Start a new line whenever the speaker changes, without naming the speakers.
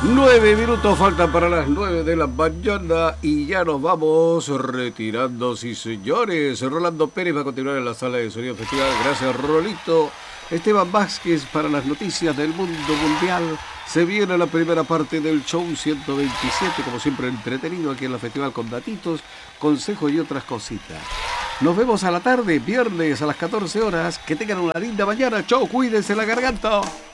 9 minutos faltan para las 9 de la mañana y ya nos vamos retirando, sí señores. Rolando Pérez va a continuar en la sala de sonido festival. Gracias, Rolito. Esteban Vázquez para las noticias del mundo mundial. Se viene la primera parte del show 127, como siempre entretenido aquí en la festival con datitos, consejos y otras cositas. Nos vemos a la tarde, viernes a las 14 horas. Que tengan una linda mañana. Chau, cuídense la garganta.